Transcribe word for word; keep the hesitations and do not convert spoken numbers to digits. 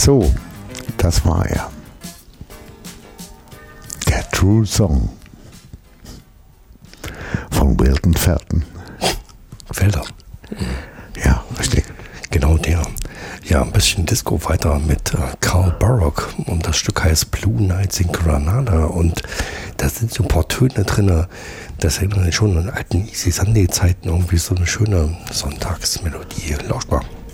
So, das war er. Der True Song von Wilton Felton. Felder. Ja, richtig. Genau der. Ja, ein bisschen Disco weiter mit äh, Carl Barock und das Stück heißt Blue Nights in Granada und da sind so ein paar Töne drin, das erinnert mich schon an alten Easy Sunday Zeiten, irgendwie so eine schöne Sonntagsmelodie, lauschbar.